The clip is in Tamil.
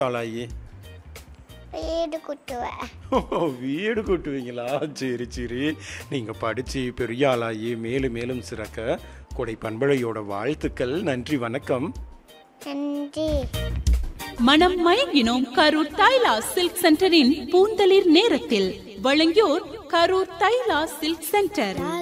ஆளாயி வீடு குட்டுவேன். வீடு கூட்டுவீங்களா? சரி சரி. நீங்கள் படித்து பெரிய ஆளாகி மேலும் மேலும் சிறக்க கொடை பண்பலையோட வாழ்த்துக்கள். நன்றி, வணக்கம். நன்றி. மனம் மயங்கினோம் கரூர் தைலா சில்க் சென்டரின் பூந்தளிர் நேரத்தில் வழங்கியோர் கரூர் தைலா சில்க் சென்டர்.